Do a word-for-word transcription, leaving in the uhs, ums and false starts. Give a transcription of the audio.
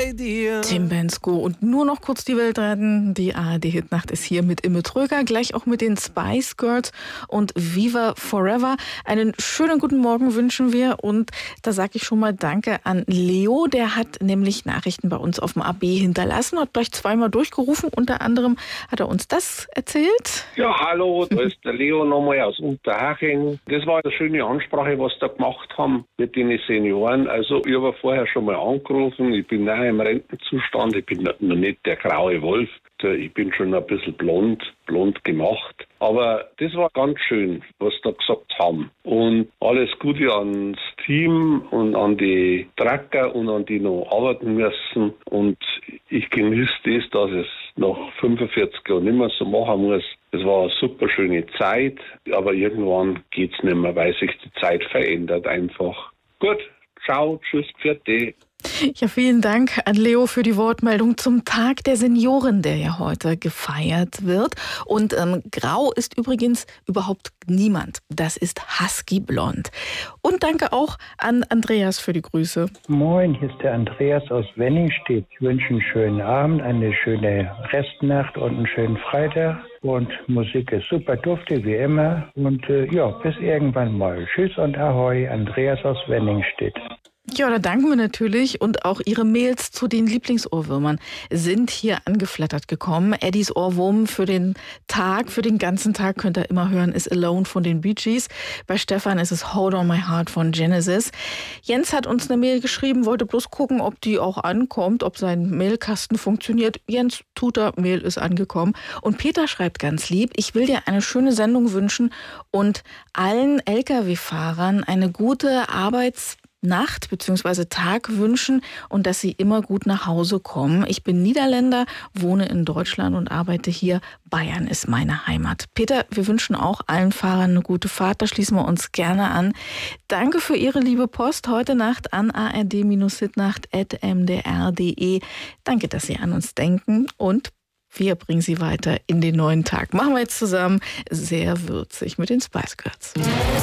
Radio. Tim Bendzko und nur noch kurz die Welt retten. Die A R D-Hitnacht ist hier mit Imme Tröger, gleich auch mit den Spice Girls und Viva Forever. Einen schönen guten Morgen wünschen wir und da sage ich schon mal Danke an Leo. Der hat nämlich Nachrichten bei uns auf dem A B hinterlassen, hat gleich zweimal durchgerufen. Unter anderem hat er uns das erzählt. Ja, hallo, da ist der Leo nochmal aus Unterhaching. Das war eine schöne Ansprache, was da gemacht haben mit den Senioren. Also ich habe vorher schon mal angerufen, ich bin nachher im Rentenzustand, ich bin noch nicht der graue Wolf, ich bin schon ein bisschen blond, blond gemacht. Aber das war ganz schön, was da gesagt haben. Und alles Gute ans Team und an die Tracker und an die noch arbeiten müssen. Und ich genieße das, dass es nach fünfundvierzig Jahren nicht mehr so machen muss. Es war eine super schöne Zeit, aber irgendwann geht es nicht mehr, weil sich die Zeit verändert einfach. Gut, ciao, tschüss, vierte. Ja, vielen Dank an Leo für die Wortmeldung zum Tag der Senioren, der ja heute gefeiert wird. Und ähm, grau ist übrigens überhaupt niemand. Das ist Husky Blond. Und danke auch an Andreas für die Grüße. Moin, hier ist der Andreas aus Wenningstedt. Ich wünsche einen schönen Abend, eine schöne Restnacht und einen schönen Freitag. Und Musik ist super dufte, wie immer. Und äh, ja, bis irgendwann mal. Tschüss und Ahoi, Andreas aus Wenningstedt. Ja, da danken wir natürlich und auch Ihre Mails zu den Lieblingsohrwürmern sind hier angeflattert gekommen. Eddies Ohrwurm für den Tag, für den ganzen Tag könnt ihr immer hören, ist Alone von den Bee Gees. Bei Stefan ist es Hold on My Heart von Genesis. Jens hat uns eine Mail geschrieben, wollte bloß gucken, ob die auch ankommt, ob sein Mailkasten funktioniert. Jens, tut er, Mail ist angekommen. Und Peter schreibt ganz lieb, ich will dir eine schöne Sendung wünschen und allen L K W-Fahrern eine gute Arbeits- Nacht bzw. Tag wünschen und dass sie immer gut nach Hause kommen. Ich bin Niederländer, wohne in Deutschland und arbeite hier. Bayern ist meine Heimat. Peter, wir wünschen auch allen Fahrern eine gute Fahrt. Da schließen wir uns gerne an. Danke für Ihre liebe Post heute Nacht an a r d hitnacht at m d r punkt d e. Danke, dass Sie an uns denken und wir bringen Sie weiter in den neuen Tag. Machen wir jetzt zusammen sehr würzig mit den Spice Girls.